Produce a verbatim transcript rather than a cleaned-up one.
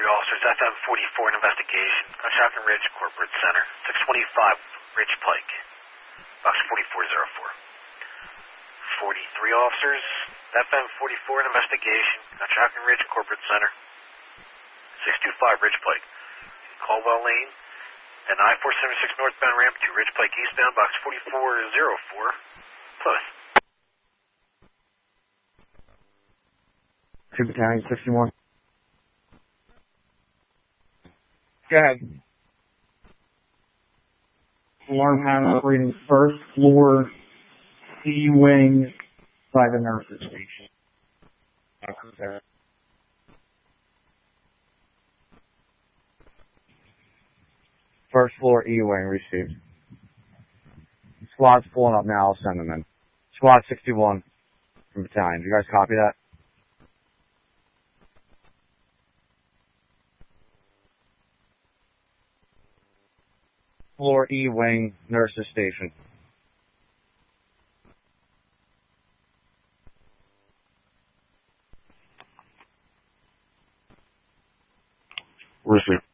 officers, F M forty-four, an investigation. Conshohocken Ridge Corporate Center, six twenty-five Ridge Pike, box forty-four oh four. forty-three officers, F M forty-four, an investigation. Conshohocken Ridge Corporate Center, six twenty-five Ridge Pike. Caldwell Lane and I four seventy-six northbound ramp to Ridge Pike eastbound, box forty-four oh four, Plymouth. two Battalion sixty-one. Go ahead. Alarm panel operating first floor C wing by the nurses station. Okay. First floor E wing received. Squad's pulling up now. I'll send them in. Squad sixty-one from Battalion. Do you guys copy that? Floor E wing, nurses station. Received.